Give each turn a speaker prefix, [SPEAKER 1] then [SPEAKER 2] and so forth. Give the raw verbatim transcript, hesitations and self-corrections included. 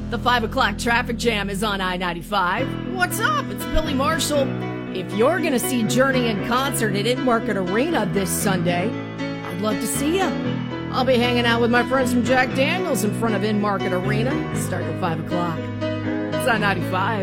[SPEAKER 1] The five o'clock traffic jam is on I ninety-five. What's up? It's Billy Marshall. If you're going to see Journey in concert at Inmarket Arena this Sunday, I'd love to see you. I'll be hanging out with my friends from Jack Daniels in front of Inmarket Arena starting at five o'clock. It's I ninety-five.